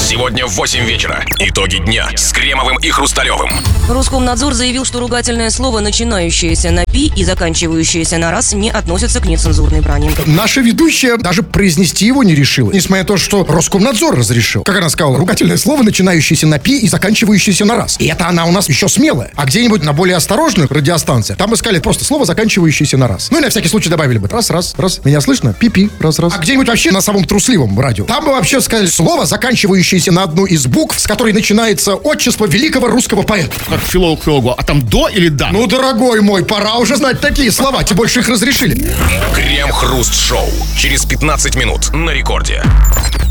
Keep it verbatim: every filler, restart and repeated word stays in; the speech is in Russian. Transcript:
Сегодня в восемь вечера. Итоги дня с Кремовым и Хрусталевым. Роскомнадзор заявил, что ругательное слово, начинающееся на «пи» и заканчивающееся на «раз», не относится к нецензурной брани. Наша ведущая даже произнести его не решила, несмотря на то, что Роскомнадзор разрешил. Как она сказала, ругательное слово, начинающееся на «пи» и заканчивающееся на «раз». И это она у нас еще смелая. А где-нибудь на более осторожных радиостанциях там бы сказали просто слово, заканчивающееся на «раз». Ну и на всякий случай добавили бы «раз, раз, раз». Меня слышно? Пи-пи, раз, раз. А где-нибудь вообще на самом трусливом радио там бы вообще сказали слово, заканчивающееся на одну из букв, с которой начинается отчество великого русского поэта. Как филолог филологу. А там до или да? Ну, дорогой мой, пора уже знать такие слова, тем больше их разрешили. Крем-хруст-шоу. Через пятнадцать минут на рекорде.